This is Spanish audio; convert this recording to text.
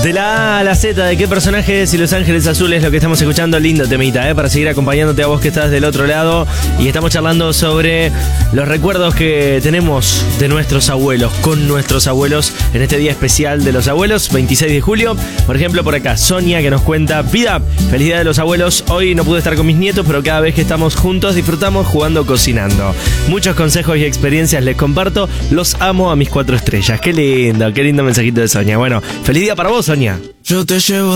De la A a la Z, ¿de qué personajes y Los Ángeles Azules lo que estamos escuchando? Lindo temita, para seguir acompañándote a vos que estás del otro lado. Y estamos charlando sobre los recuerdos que tenemos de nuestros abuelos, con nuestros abuelos, en este día especial de los abuelos, 26 de julio. Por ejemplo, por acá, Sonia, que nos cuenta: vida, feliz día de los abuelos. Hoy no pude estar con mis nietos, pero cada vez que estamos juntos disfrutamos jugando, cocinando. Muchos consejos y experiencias les comparto. Los amo a mis 4 estrellas. Qué lindo mensajito de Sonia. Bueno, feliz día para vos, Sonia. Yo te llevo